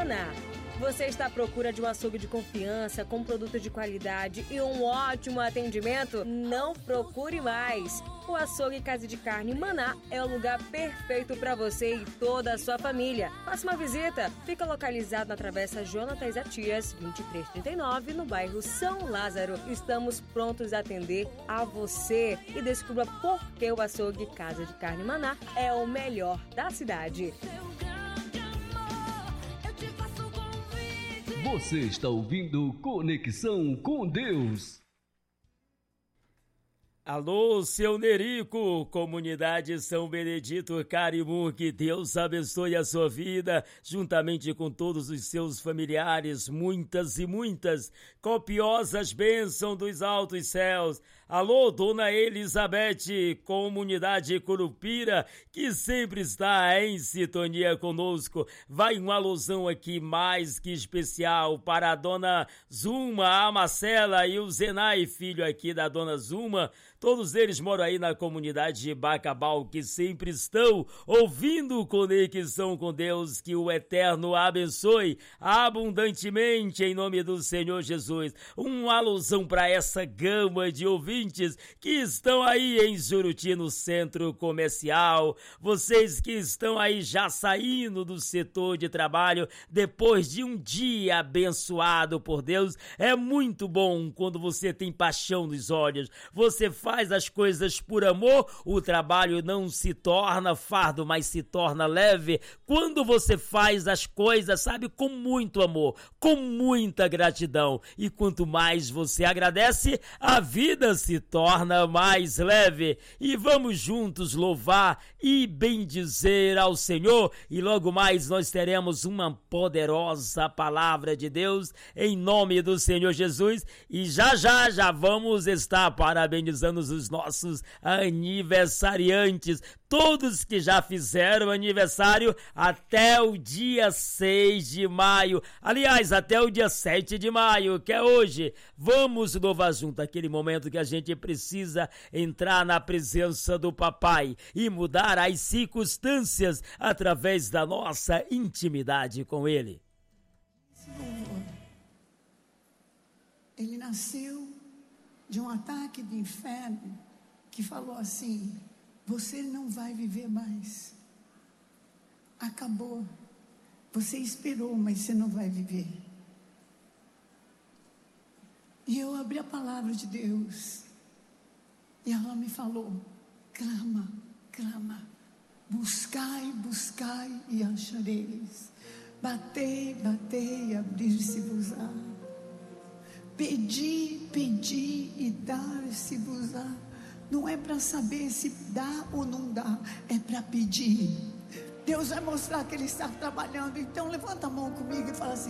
Maná. Você está à procura de um açougue de confiança, com produto de qualidade e um ótimo atendimento? Não procure mais! O Açougue Casa de Carne Maná é o lugar perfeito para você e toda a sua família. Faça uma visita. Fica localizado na Travessa Jonatas Atias, 2339, no bairro São Lázaro. Estamos prontos a atender a você e descubra por que o Açougue Casa de Carne Maná é o melhor da cidade. Você está ouvindo Conexão com Deus. Alô, seu Nerico, comunidade São Benedito Carimum, que Deus abençoe a sua vida, juntamente com todos os seus familiares, muitas e muitas copiosas bênçãos dos altos céus. Alô, Dona Elizabeth, comunidade Curupira, que sempre está em sintonia conosco. Vai uma alusão aqui mais que especial para a Dona Zuma, a Marcela e o Zenai, filho aqui da Dona Zuma. Todos eles moram aí na comunidade de Bacabal, que sempre estão ouvindo Conexão com Deus. Que o Eterno abençoe abundantemente em nome do Senhor Jesus. Uma alusão para essa gama de ouvintes que estão aí em Juruti, no centro comercial. Vocês que estão aí já saindo do setor de trabalho depois de um dia abençoado por Deus. É muito bom quando você tem paixão nos olhos. Você faz as coisas por amor, o trabalho não se torna fardo, mas se torna leve. Quando você faz as coisas, sabe, com muito amor, com muita gratidão. E quanto mais você agradece, a vida se torna mais leve. E vamos juntos louvar e bendizer ao Senhor. E logo mais nós teremos uma poderosa palavra de Deus em nome do Senhor Jesus. E já vamos estar parabenizando os nossos aniversariantes, todos que já fizeram aniversário até o dia 6 de maio, aliás, até o dia 7 de maio, que é hoje. Vamos louvar junto, aquele momento que a gente precisa entrar na presença do Papai e mudar as circunstâncias através da nossa intimidade com Ele. Ele nasceu de um ataque do inferno que falou assim: você não vai viver mais, acabou, você esperou, mas você não vai viver. E eu abri a palavra de Deus e ela me falou: clama, clama, buscai, buscai e achareis, batei, batei e abrir-se-vos-á. Pedi, pedi e dar-se-vos-á. Não é para saber se dá ou não dá, é para pedir. Deus vai mostrar que Ele está trabalhando. Então levanta a mão comigo e fala assim: